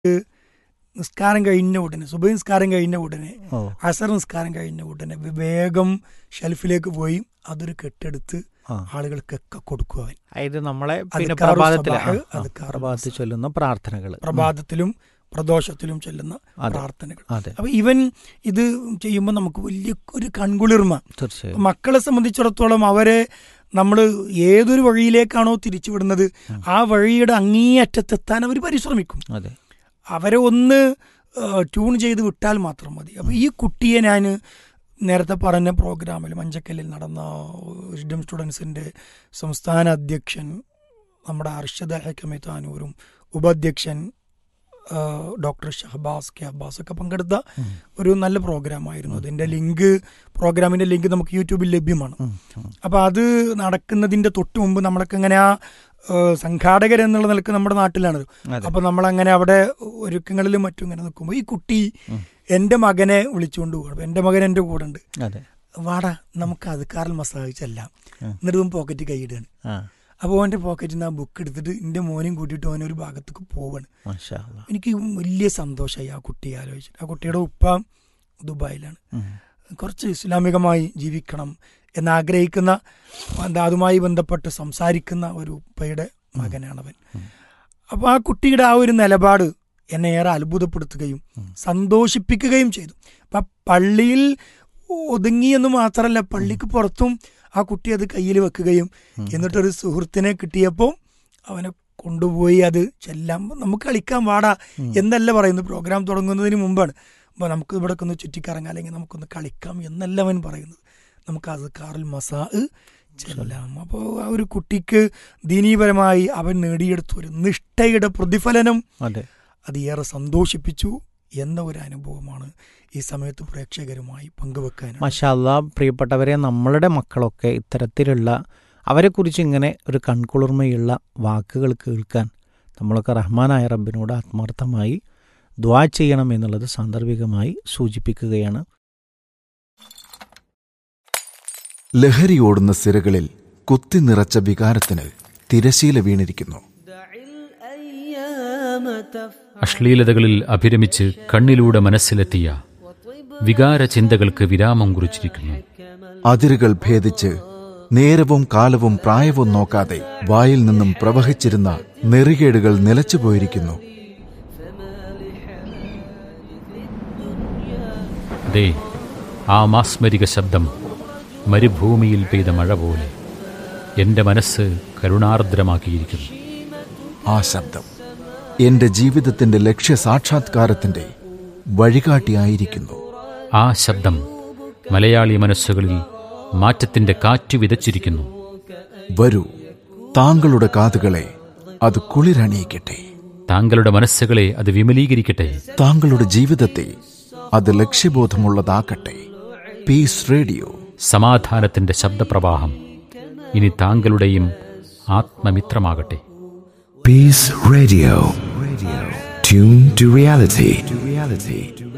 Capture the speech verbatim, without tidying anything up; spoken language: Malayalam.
നിസ്കാരം കഴിഞ്ഞ ഉടനെ, സുബഹി നിസ്കാരം കഴിഞ്ഞ ഉടനെ, അസർ നിസ്കാരം കഴിഞ്ഞ ഉടനെ വേഗം ഷെൽഫിലേക്ക് പോയി അതൊരു കെട്ടെടുത്ത് ആളുകൾക്കൊക്കെ കൊടുക്കുക. അതായത് നമ്മളെ പ്രഭാതത്തിൽ ചൊല്ലുന്ന പ്രാർത്ഥനകൾ, പ്രഭാതത്തിലും പ്രദോഷത്തിലും ചൊല്ലുന്ന പ്രാർത്ഥനകൾ. അപ്പൊ ഇവൻ ഇത് ചെയ്യുമ്പോൾ നമുക്ക് വലിയ ഒരു കൺകുളിർമ. മക്കളെ സംബന്ധിച്ചിടത്തോളം അവരെ നമ്മൾ ഏതൊരു വഴിയിലേക്കാണോ തിരിച്ചുവിടുന്നത് ആ വഴിയുടെ അങ്ങേയറ്റത്തെത്താൻ അവർ പരിശ്രമിക്കും. അവരെ ഒന്ന് ട്യൂൺ ചെയ്ത് വിട്ടാൽ മാത്രം മതി. അപ്പോൾ ഈ കുട്ടിയെ ഞാൻ നേരത്തെ പറഞ്ഞ പ്രോഗ്രാമിൽ മഞ്ചക്കല്ലിൽ നടന്ന വിസ്ഡം സ്റ്റുഡൻസിൻ്റെ സംസ്ഥാന അധ്യക്ഷൻ നമ്മുടെ അർഷദ് ഹക്കമി താനൂരും ഉപാധ്യക്ഷൻ ഡോക്ടർ ഷഹബാസ് കെ അബ്ബാസ് ഒക്കെ പങ്കെടുത്ത ഒരു നല്ല പ്രോഗ്രാമായിരുന്നു. അതിൻ്റെ ലിങ്ക്, പ്രോഗ്രാമിൻ്റെ ലിങ്ക് നമുക്ക് യൂട്യൂബിൽ ലഭ്യമാണ്. അപ്പോൾ അത് നടക്കുന്നതിൻ്റെ തൊട്ട് മുമ്പ് നമ്മളൊക്കെ ഇങ്ങനെ ആ സംഘാടകരെന്നുള്ള നിലക്ക് നമ്മുടെ നാട്ടിലാണല്ലോ. അപ്പോൾ നമ്മളങ്ങനെ അവിടെ ഒരുക്കങ്ങളിലും മറ്റും ഇങ്ങനെ നിൽക്കുമ്പോൾ ഈ കുട്ടി എൻ്റെ മകനെ വിളിച്ചുകൊണ്ട് പോകും. അപ്പം എൻ്റെ മകൻ എൻ്റെ കൂടെ ഉണ്ട്. വാടാ നമുക്ക് അദ്കാറുൽ മസാഹ് ചെല്ലാം. എന്നിട്ടും പോക്കറ്റ് കൈയിടുകയാണ്. അപ്പോൾ അവൻ്റെ പോക്കറ്റിൽ നിന്ന് ആ ബുക്ക് എടുത്തിട്ട് എൻ്റെ മോനെയും കൂട്ടിയിട്ട് അവനെ ഒരു ഭാഗത്തേക്ക് പോവാണ്. എനിക്ക് വലിയ സന്തോഷമായി ആ കുട്ടിയെ ആലോചിച്ചിട്ട്. ആ കുട്ടിയുടെ ഉപ്പ ദുബായിലാണ്. കുറച്ച് ഇസ്ലാമികമായി ജീവിക്കണം എന്നാഗ്രഹിക്കുന്ന, അതുമായി ബന്ധപ്പെട്ട് സംസാരിക്കുന്ന ഒരു ഉപ്പയുടെ മകനാണവൻ. അപ്പോൾ ആ കുട്ടിയുടെ ആ ഒരു നിലപാട് എന്നെ ഏറെ അത്ഭുതപ്പെടുത്തുകയും സന്തോഷിപ്പിക്കുകയും ചെയ്തു. അപ്പം പള്ളിയിൽ ഒതുങ്ങിയെന്ന് മാത്രമല്ല, പള്ളിക്ക് പുറത്തും ആ കുട്ടി അത് കയ്യിൽ വെക്കുകയും എന്നിട്ടൊരു സുഹൃത്തിനെ കിട്ടിയപ്പോൾ അവനെ കൊണ്ടുപോയി അത് ചെല്ലാം. നമുക്ക് കളിക്കാൻ വാടാ എന്നല്ല പറയുന്നത്, പ്രോഗ്രാം തുടങ്ങുന്നതിന് മുമ്പാണ്. അപ്പോൾ നമുക്ക് ഇവിടെ ഒന്ന് ചുറ്റിക്കറങ്ങാം, അല്ലെങ്കിൽ നമുക്കൊന്ന് കളിക്കാം എന്നല്ല അവൻ പറയുന്നത്. നമുക്ക് അദ്കാറുൽ മസാഹ് ചെല്ലാം. അപ്പോൾ ആ ഒരു കുട്ടിക്ക് ദീനീപരമായി അവൻ നേടിയെടുത്ത ഒരു നിഷ്ഠയുടെ പ്രതിഫലനം അത് ഏറെ സന്തോഷിപ്പിച്ചു എന്ന ഒരു അനുഭവമാണ് ഈ സമയത്ത് പ്രേക്ഷകരുമായി പങ്കുവെക്കാൻ. മാഷാ അല്ലാഹ്, പ്രിയപ്പെട്ടവരെ, നമ്മളുടെ മക്കളൊക്കെ ഇത്തരത്തിലുള്ള അവരെക്കുറിച്ച് ഇങ്ങനെ ഒരു കൺകുളിർമയുള്ള വാക്കുകൾ കേൾക്കാൻ നമ്മളൊക്കെ റഹ്മാനായ റബ്ബിനോട് ആത്മാർത്ഥമായി ദുആ ചെയ്യണം എന്നുള്ളത് സാന്ദർഭികമായി സൂചിപ്പിക്കുകയാണ്. ലഹരിയോടുന്ന സിരകളിൽ കുത്തി നിറച്ച വികാരത്തിന് തിരശീല വീണിരിക്കുന്നു. അശ്ലീലതകളിൽ അഭിരമിച്ച് കണ്ണിലൂടെ മനസ്സിലെത്തിയ വികാര ചിന്തകൾക്ക് വിരാമം കുറിച്ചിരിക്കുന്നു. അതിരുകൾ ഭേദിച്ച് നേരവും കാലവും പ്രായവും നോക്കാതെ വായിൽ നിന്നും പ്രവഹിച്ചിരുന്ന നെറികേടുകൾ നിലച്ചുപോയിരിക്കുന്നു. ദേ, ആ മാസ്മരിക ശബ്ദം മരുഭൂമിയിൽ പെയ്ത മഴ പോലെ എന്റെ മനസ്സ് കരുണാർദ്രമാക്കിയിരിക്കുന്നു. ആ ശബ്ദം എന്റെ ജീവിതത്തിന്റെ ലക്ഷ്യ സാക്ഷാത്കാരത്തിന്റെ വഴികാട്ടിയായിരിക്കുന്നു. ആ ശബ്ദം മലയാളി മനസ്സുകളിൽ മാറ്റത്തിന്റെ കാറ്റ് വിതച്ചിരിക്കുന്നു. വരൂ, താങ്കളുടെ കാതുകളെ അത് കുളിരണിയിക്കട്ടെ, താങ്കളുടെ മനസ്സുകളെ അത് വിമലീകരിക്കട്ടെ, താങ്കളുടെ ജീവിതത്തെ അത് ലക്ഷ്യബോധമുള്ളതാക്കട്ടെ. പീസ് റേഡിയോ, സമാധാനത്തിന്റെ ശബ്ദപ്രവാഹം ഇനി താങ്കളുടെയും ആത്മമിത്രമാകട്ടെ. Peace Radio. Radio. Tune to reality. To reality.